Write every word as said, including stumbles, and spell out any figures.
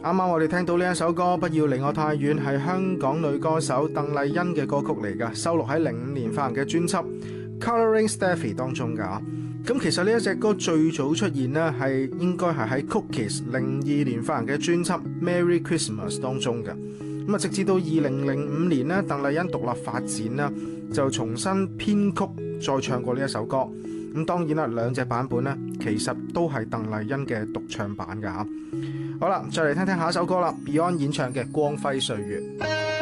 啱啱我哋聽到呢一首歌《不要離我太遠》，係香港女歌手鄧麗欣嘅歌曲嚟㗎，收錄喺零五年發行嘅專輯《Colouring Steffi》當中㗎。咁其實呢一隻歌最早出現呢，係應該係喺 Cookies 零二年發行嘅專輯《Merry Christmas》當中嘅。咁啊，直至到二零零五年呢，鄧麗欣獨立發展啦，就重新編曲再唱過呢一首歌。咁當然啦，兩隻版本呢，其實都係鄧麗欣嘅獨唱版㗎嚇。好啦，再嚟聽聽下一首歌啦，Beyond 演唱嘅《光輝歲月》。